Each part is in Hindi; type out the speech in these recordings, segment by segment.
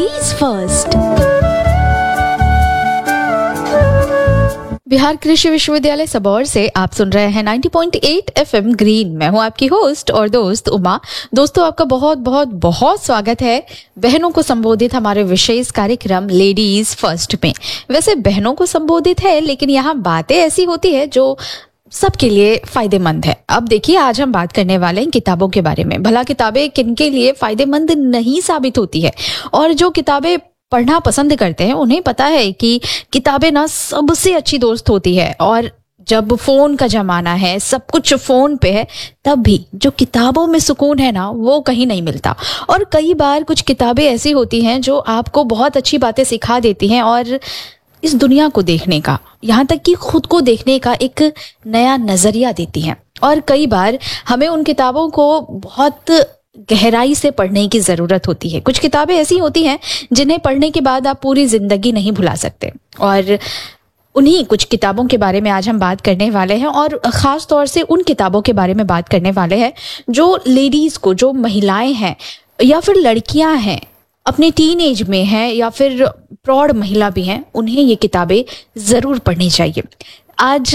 Ladies first. बिहार कृषि विश्वविद्यालय सबौर से आप सुन रहे हैं 90.8 FM ग्रीन। मैं हूं आपकी होस्ट और दोस्त उमा। दोस्तों, आपका बहुत बहुत बहुत स्वागत है बहनों को संबोधित हमारे विशेष कार्यक्रम लेडीज फर्स्ट में। वैसे बहनों को संबोधित है, लेकिन यहाँ बातें ऐसी होती है जो सबके लिए फायदेमंद है। अब देखिए, आज हम बात करने वाले हैं किताबों के बारे में। भला किताबें किनके लिए फायदेमंद नहीं साबित होती है, और जो किताबें पढ़ना पसंद करते हैं उन्हें पता है कि किताबें ना सबसे अच्छी दोस्त होती है। और जब फोन का जमाना है, सब कुछ फोन पे है, तब भी जो किताबों में सुकून है ना, वो कहीं नहीं मिलता। और कई बार कुछ किताबें ऐसी होती हैं जो आपको बहुत अच्छी बातें सिखा देती हैं और इस दुनिया को देखने का, यहाँ तक कि खुद को देखने का एक नया नजरिया देती हैं। और कई बार हमें उन किताबों को बहुत गहराई से पढ़ने की जरूरत होती है। कुछ किताबें ऐसी होती हैं जिन्हें पढ़ने के बाद आप पूरी जिंदगी नहीं भुला सकते, और उन्हीं कुछ किताबों के बारे में आज हम बात करने वाले हैं। और खास तौर से उन किताबों के बारे में बात करने वाले हैं जो लेडीज को, जो महिलाएं हैं या फिर लड़कियां हैं, अपने टीन एज में हैं या फिर प्रौढ़ महिला भी हैं, उन्हें ये किताबें जरूर पढ़नी चाहिए। आज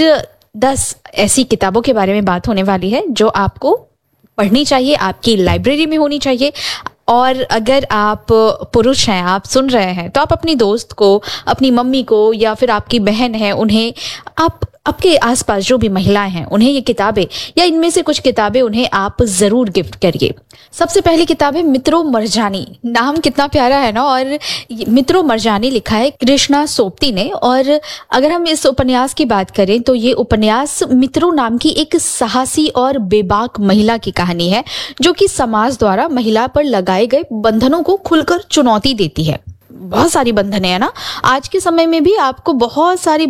10 ऐसी किताबों के बारे में बात होने वाली है जो आपको पढ़नी चाहिए, आपकी लाइब्रेरी में होनी चाहिए। और अगर आप पुरुष हैं, आप सुन रहे हैं, तो आप अपनी दोस्त को, अपनी मम्मी को या फिर आपकी बहन है, उन्हें, आप आपके आसपास जो भी महिलाएं हैं, उन्हें ये किताबें या इनमें से कुछ किताबें उन्हें आप जरूर गिफ्ट करिए। सबसे पहली किताब है मित्रों मरजानी। नाम कितना प्यारा है ना। और मित्रों मरजानी लिखा है कृष्णा सोपती ने। और अगर हम इस उपन्यास की बात करें तो ये उपन्यास मित्रों नाम की एक साहसी और बेबाक महिला की कहानी है, जो कि समाज द्वारा महिला पर लगाए गए बंधनों को खुलकर चुनौती देती है। बहुत सारी बंधन है ना, आज के समय में भी आपको बहुत सारे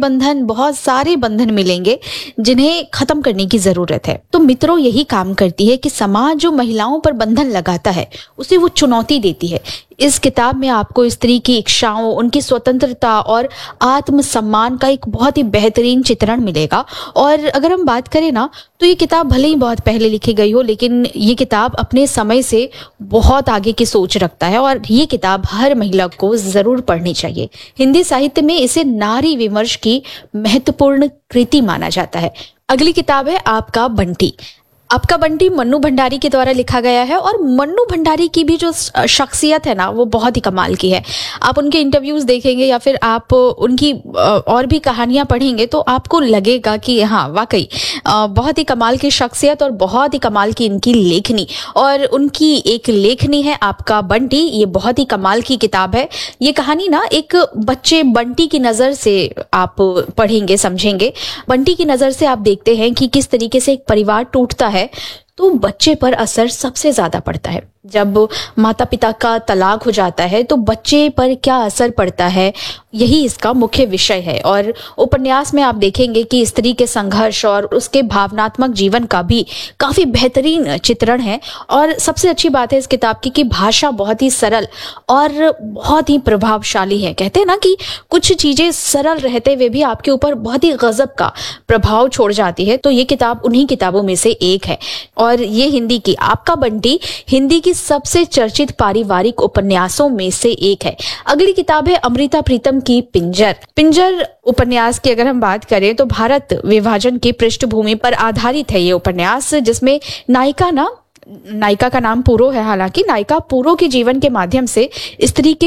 बंधन मिलेंगे जिन्हें खत्म करने की जरूरत है। तो मित्रों यही काम करती है कि समाज जो महिलाओं पर बंधन लगाता है उसे वो चुनौती देती है। इस किताब में आपको स्त्री की इच्छाओं, उनकी स्वतंत्रता और आत्मसम्मान का एक बहुत ही बेहतरीन चित्रण मिलेगा। और अगर हम बात करें ना, तो ये किताब भले ही बहुत पहले लिखी गई हो, लेकिन ये किताब अपने समय से बहुत आगे की सोच रखता है, और ये किताब हर महिला को जरूर पढ़नी चाहिए। हिंदी साहित्य में इसे नारी विमर्श की महत्वपूर्ण कृति माना जाता है। अगली किताब है आपका बंटी। आपका बंटी मन्नू भंडारी के द्वारा लिखा गया है। और मन्नू भंडारी की भी जो शख्सियत है ना, वो बहुत ही कमाल की है। आप उनके इंटरव्यूज देखेंगे या फिर आप उनकी और भी कहानियां पढ़ेंगे तो आपको लगेगा कि हाँ, वाकई बहुत ही कमाल की शख्सियत और बहुत ही कमाल की इनकी लेखनी। और उनकी एक लेखनी है आपका बंटी, ये बहुत ही कमाल की किताब है। ये कहानी ना एक बच्चे बंटी की नजर से आप पढ़ेंगे, समझेंगे। बंटी की नजर से आप देखते हैं कि किस तरीके से एक परिवार टूटता है तो बच्चे पर असर सबसे ज्यादा पड़ता है। जब माता पिता का तलाक हो जाता है तो बच्चे पर क्या असर पड़ता है, यही इसका मुख्य विषय है। और उपन्यास में आप देखेंगे कि स्त्री के संघर्ष और उसके भावनात्मक जीवन का भी काफी बेहतरीन चित्रण है। और सबसे अच्छी बात है इस किताब की कि भाषा बहुत ही सरल और बहुत ही प्रभावशाली है। कहते हैं ना कि कुछ चीजें सरल रहते हुए भी आपके ऊपर बहुत ही गजब का प्रभाव छोड़ जाती है, तो ये किताब उन्हीं किताबों में से एक है। और ये हिंदी की आपका बंटी हिंदी की सबसे चर्चित पारिवारिक उपन्यासों में से एक है। अगली किताब है अमृता प्रीतम की पिंजर। पिंजर उपन्यास की अगर हम बात करें तो भारत विभाजन की पृष्ठभूमि पर आधारित है ये उपन्यास, जिसमें नायिका का नाम पूरो है। हालांकि नायिका पूरो के जीवन के माध्यम से स्त्री के